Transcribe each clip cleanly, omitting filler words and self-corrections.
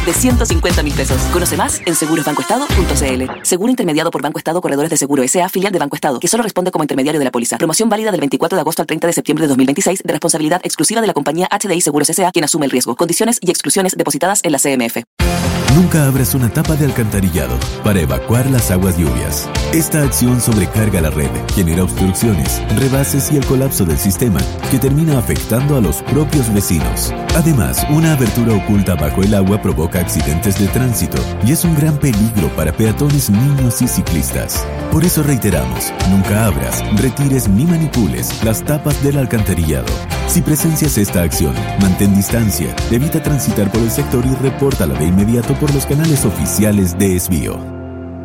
de 150.000 pesos. Conoce más en segurosbancoestado.cl. Seguro intermediado por Banco Estado Corredores de Seguro S.A., filial de Banco Estado, que solo responde como intermediario de la póliza. Promoción válida del 24 de agosto al 30 de septiembre de 2026, de responsabilidad exclusiva de la compañía HDI Seguros S.A., quien asume el riesgo. Condiciones y exclusiones depositadas en la CMF. Nunca abras una tapa de alcantarillado para evacuar las aguas lluvias. Esta acción sobrecarga la red, genera obstrucciones, rebases y el colapso del sistema, que termina afectando a los propios vecinos. Además, una abertura oculta bajo el agua provoca accidentes de tránsito y es un gran peligro para peatones, niños y ciclistas. Por eso reiteramos, nunca abras, retires ni manipules las tapas del alcantarillado. Si presencias esta acción, mantén distancia, evita transitar por el sector y repórtala de inmediato por los canales oficiales de Esbio.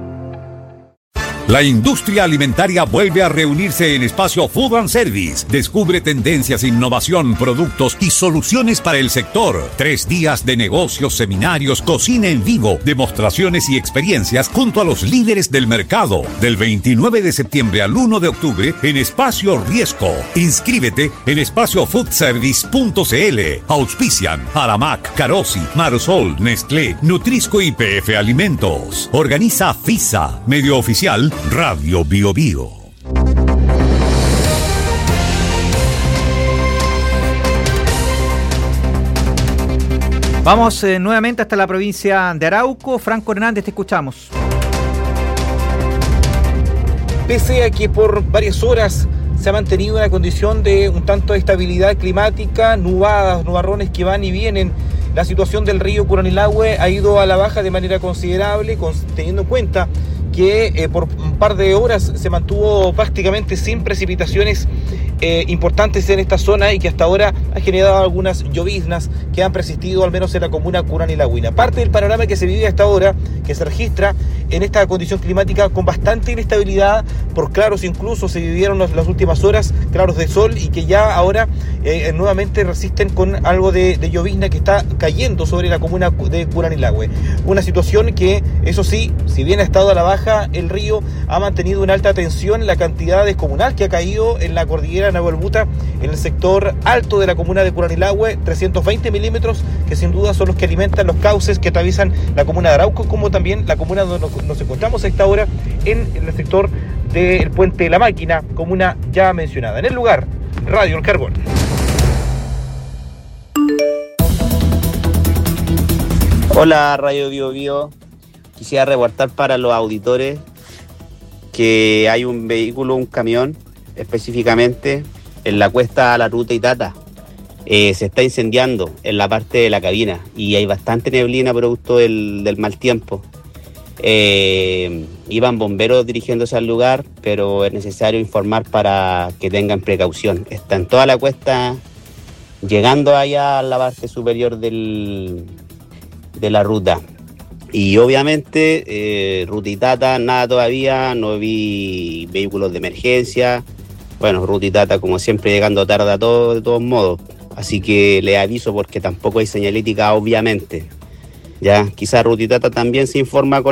La industria alimentaria vuelve a reunirse en Espacio Food and Service. Descubre tendencias, innovación, productos y soluciones para el sector. 3 días de negocios, seminarios, cocina en vivo, demostraciones y experiencias junto a los líderes del mercado. Del 29 de septiembre al 1 de octubre en Espacio Riesco. Inscríbete en espaciofoodservice.cl. Auspician Aramac, Carosi, Marsol, Nestlé, Nutrisco y PF Alimentos. Organiza FISA, medio oficial Radio Bio Bio. Vamos nuevamente hasta la provincia de Arauco. Franco Hernández, te escuchamos. Pese a que por varias horas se ha mantenido una condición de un tanto de estabilidad climática, nubadas, nubarrones que van y vienen, la situación del río Curanilahue ha ido a la baja de manera considerable, teniendo en cuenta que por un par de horas se mantuvo prácticamente sin precipitaciones importantes en esta zona y que hasta ahora ha generado algunas lloviznas que han persistido al menos en la comuna Curanilahue. Parte del panorama que se vive hasta ahora, que se registra en esta condición climática con bastante inestabilidad, por claros incluso se vivieron las últimas horas, claros de sol, y que ya ahora nuevamente resisten con algo de llovizna que está cayendo sobre la comuna de Curanilahue. Una situación que, eso sí, si bien ha estado a la baja, el río ha mantenido una alta tensión. La cantidad descomunal que ha caído en la cordillera Nahuelbuta, en el sector alto de la comuna de Curanilahue, 320 milímetros, que sin duda son los que alimentan los cauces que atraviesan la comuna de Arauco, como también la comuna donde nos encontramos a esta hora, en el sector del Puente de la Máquina, comuna ya mencionada. En el lugar, Radio El Carbón. Hola, Radio Bio Bio. Quisiera reportar para los auditores que hay un vehículo, un camión, específicamente en la cuesta a la ruta Itata. Se está incendiando en la parte de la cabina y hay bastante neblina producto del mal tiempo. Iban bomberos dirigiéndose al lugar, pero es necesario informar para que tengan precaución. Está en toda la cuesta, llegando allá a la parte superior de la ruta. Y obviamente, ruta Itata, nada todavía, no vi vehículos de emergencia. Bueno, ruta Itata, como siempre, llegando tarde a todo, de todos modos. Así que les aviso porque tampoco hay señalética, obviamente. Ya, quizás ruta Itata también se informa con